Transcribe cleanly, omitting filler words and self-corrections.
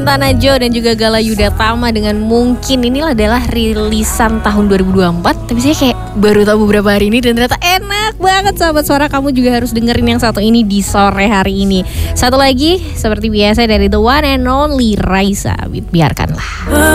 Santana Joe dan juga Gala Yuda Tama dengan Mungkin. Inilah adalah rilisan tahun 2024. Tapi saya kayak baru tahu beberapa hari ini dan ternyata enak banget sahabat suara. Kamu juga harus dengerin yang satu ini di sore hari ini. Satu lagi seperti biasa dari the one and only Raisa with Biarkanlah.